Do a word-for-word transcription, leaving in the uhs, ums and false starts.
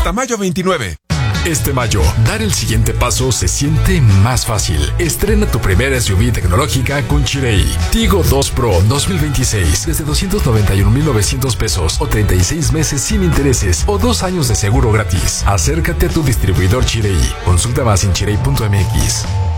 Hasta mayo veintinueve. Este mayo, dar el siguiente paso se siente más fácil. Estrena tu primera S U V tecnológica con Chery. Tigo dos Pro dos mil veintiséis desde doscientos noventa y un mil novecientos pesos o treinta y seis meses sin intereses o dos años de seguro gratis. Acércate a tu distribuidor Chery. Consulta más en chery punto m x.